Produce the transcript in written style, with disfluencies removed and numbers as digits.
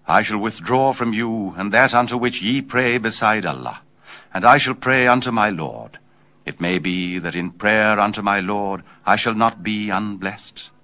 I shall withdraw from you, and that unto which ye pray beside Allah, and I shall pray unto my Lord. It may be that in prayer unto my Lord I shall not be unblessed.